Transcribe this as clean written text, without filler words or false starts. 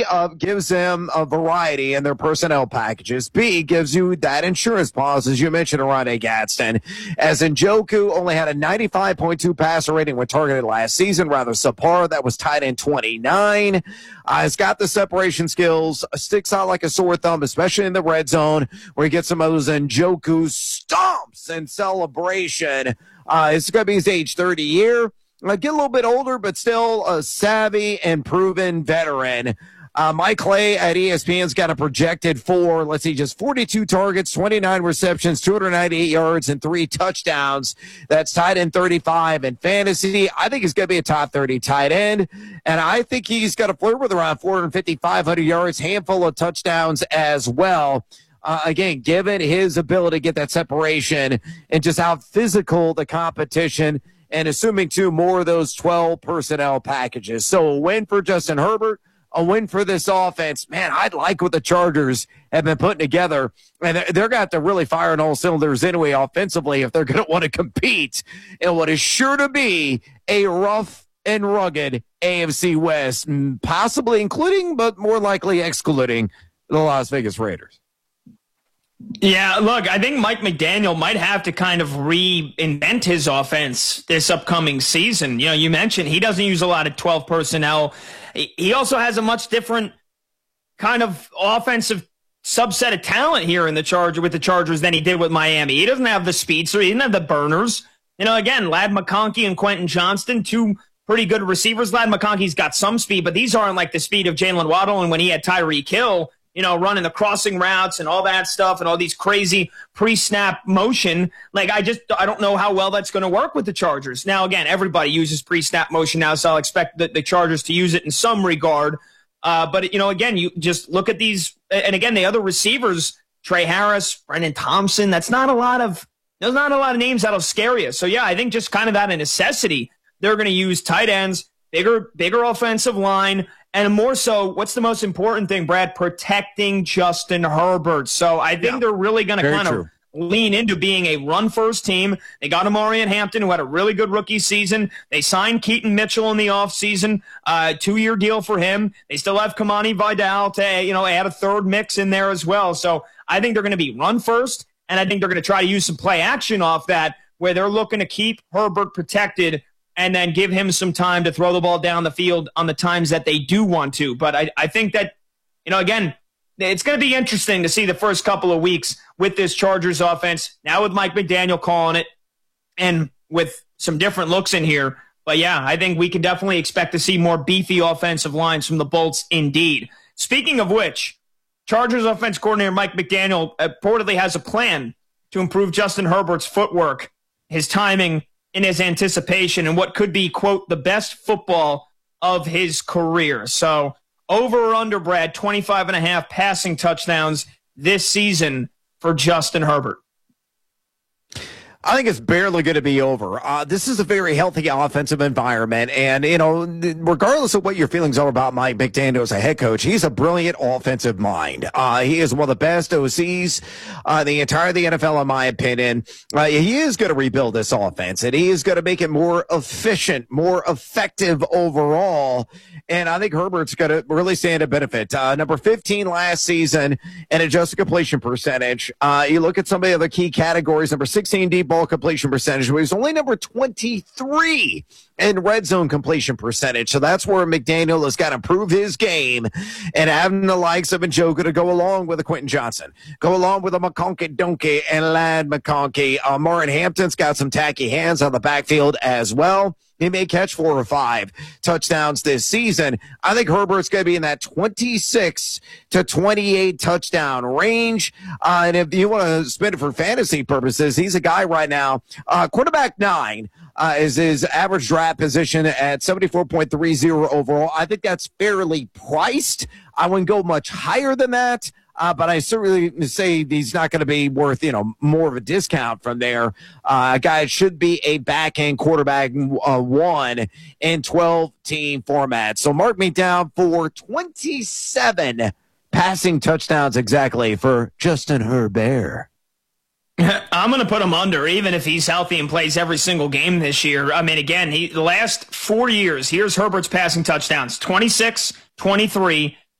gives them a variety in their personnel packages. B, gives you that insurance policy, as you mentioned, Ronnie Gadsden. As Njoku only had a 95.2 passer rating when targeted last season, rather subpar. That was tight end 29. He's got the separation skills, sticks out like a sore thumb, especially in the red zone, where he gets some of those Njoku stomps and celebration. It's going to be his age 30 year. Get a little bit older, but still a savvy and proven veteran. Mike Clay at ESPN's got a projected for, just 42 targets, 29 receptions, 298 yards, and 3 touchdowns. That's tight end 35 in fantasy. I think he's going to be a top 30 tight end, and I think he's got to flirt with around 450, 500 yards, handful of touchdowns as well. Again, given his ability to get that separation and just how physical the competition, and assuming, too, more of those 12 personnel packages. So a win for Justin Herbert, a win for this offense. Man, I like what the Chargers have been putting together. And they're going to have to really fire on all cylinders anyway offensively if they're going to want to compete in what is sure to be a rough and rugged AFC West, possibly including, but more likely excluding, the Las Vegas Raiders. Yeah, look, I think Mike McDaniel might have to kind of reinvent his offense this upcoming season. You know, you mentioned he doesn't use a lot of 12 personnel. He also has a much different kind of offensive subset of talent here in the Chargers than he did with Miami. He doesn't have the speedster. He didn't have the burners. You know, again, Ladd McConkey and Quentin Johnston, 2 pretty good receivers. Ladd McConkey's got some speed, but these aren't like the speed of Jalen Waddle and when he had Tyreek Hill, you know, running the crossing routes and all that stuff and all these crazy pre-snap motion. Like, I don't know how well that's going to work with the Chargers. Now, again, everybody uses pre-snap motion now, so I'll expect the Chargers to use it in some regard. But, you know, again, you just look at these, and again, the other receivers, Trey Harris, Brendan Thompson, there's not a lot of names that'll scare you. So, yeah, I think just kind of out of necessity, they're going to use tight ends, bigger offensive line, and more so, what's the most important thing, Brad? Protecting Justin Herbert. So I think they're really going to kind of lean into being a run-first team. They got Amarian Hampton, who had a really good rookie season. They signed Keaton Mitchell in the offseason, 2-year deal for him. They still have Kamani Vidal to, you know, add a third mix in there as well. So I think they're going to be run-first, and I think they're going to try to use some play action off that, where they're looking to keep Herbert protected and then give him some time to throw the ball down the field on the times that they do want to. But I think that, you know, again, it's going to be interesting to see the first couple of weeks with this Chargers offense, now with Mike McDaniel calling it and with some different looks in here. But, yeah, I think we can definitely expect to see more beefy offensive lines from the Bolts indeed. Speaking of which, Chargers offense coordinator Mike McDaniel reportedly has a plan to improve Justin Herbert's footwork, his timing, in his anticipation, and what could be, quote, the best football of his career. So over or under, Brad, 25.5 passing touchdowns this season for Justin Herbert. I think it's barely going to be over. This is a very healthy offensive environment. And, you know, regardless of what your feelings are about Mike McDaniel as a head coach, he's a brilliant offensive mind. He is one of the best OCs the entire the NFL, in my opinion. He is going to rebuild this offense, and he is going to make it more efficient, more effective overall. And I think Herbert's going to really stand to benefit. Number 15 last season in adjusted completion percentage. You look at some of the other key categories. Number 16 deep ball completion percentage. He was only number 23 in red zone completion percentage. So that's where McDaniel has got to improve his game, and having the likes of Njoku to go along with a Quentin Johnson, go along with a McConkey Donkey and Ladd McConkey. Martin Hampton's got some tacky hands on the backfield as well. He may catch 4 or 5 touchdowns this season. I think Herbert's going to be in that 26 to 28 touchdown range. And if you want to spend it for fantasy purposes, he's a guy right now. Quarterback 9 is his average draft position at 74.30 overall. I think that's fairly priced. I wouldn't go much higher than that. But I certainly say he's not going to be worth, you know, more of a discount from there. A guy should be a back-end quarterback 1 in 12-team format. So mark me down for 27 passing touchdowns exactly for Justin Herbert. I'm going to put him under, even if he's healthy and plays every single game this year. I mean, again, the last 4 years, here's Herbert's passing touchdowns, 26, 23,